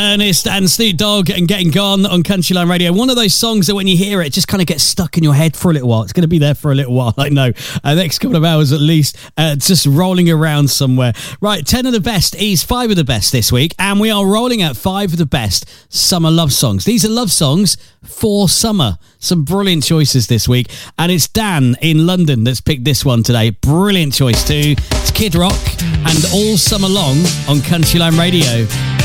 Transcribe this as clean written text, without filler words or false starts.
Ernest and Snoop Dogg and Getting Gone on Countryline Radio. One of those songs that when you hear it, just kind of gets stuck in your head for a little while. It's going to be there for a little while, I know. The next couple of hours at least, just rolling around somewhere. Right, 10 of the best is 5 of the best this week, and we are rolling out 5 of the best summer love songs. These are love songs for summer. Some brilliant choices this week, and it's Dan in London that's picked this one today. Brilliant choice too. It's Kid Rock and All Summer Long on Countryline Radio.